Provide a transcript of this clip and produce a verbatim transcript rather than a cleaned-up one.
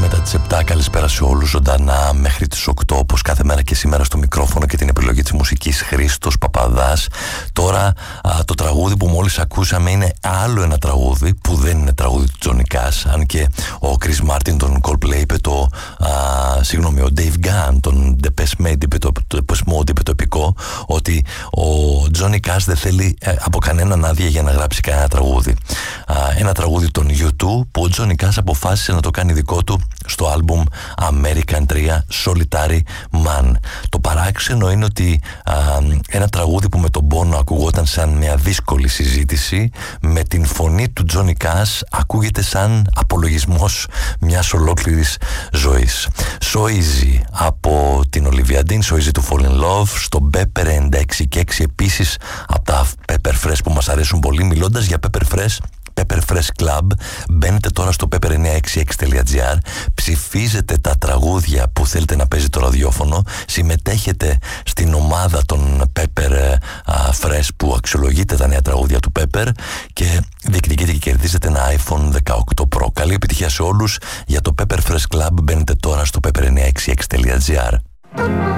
Μετά τις επτά, καλησπέρα σε όλους, ζωντανά μέχρι τις οκτώ, όπως κάθε μέρα και σήμερα, στο μικρόφωνο και την επιλογή της μουσικής, Χρήστος Παπαδάς. Τώρα α, το τραγούδι που μόλις ακούσαμε είναι άλλο ένα τραγούδι που δεν είναι τραγούδι του Τζόνι Κάς, αν και ο Chris Martin τον Coldplay είπε το α, συγγνώμη, ο Dave Gunn τον Depeche Mode είπε το, το, το, είπε το επικό, ότι ο Τζόνι Κάς δεν θέλει ε, από κανέναν άδεια για να γράψει κανένα τραγούδι. Α, ένα τραγούδι των γιου τού που ο Τζόνι Κάς αποφάσισε να το κάνει δικό του στο άλμπουμ American τρία Solitary Man. Το παράξενο είναι ότι α, ένα τραγούδι που με τον πόνο ακουγόταν σαν μια δύσκολη συζήτηση, με την φωνή του Τζόνι Κάς ακούγεται σαν απολογισμός μιας ολόκληρης ζωής. So Easy από την Olivia Dean, So Easy to Fall in Love, στο Pepper ενενήντα έξι και έξι, επίσης από τα Pepper Fresh που μας αρέσουν πολύ. Μιλώντας για Pepper Fresh, Pepper Fresh Club, μπαίνετε τώρα στο pepper εννιακόσια εξήντα έξι τελεία τζι άρ, ψηφίζετε τα τραγούδια που θέλετε να παίζει το ραδιόφωνο, συμμετέχετε στην ομάδα των Pepper Fresh που αξιολογείτε τα νέα τραγούδια του Pepper και διεκδικείτε και κερδίζετε ένα άιφον δεκαοκτώ Pro. Καλή επιτυχία σε όλους. Για το Pepper Fresh Club μπαίνετε τώρα στο pepper εννιακόσια εξήντα έξι τελεία τζι άρ.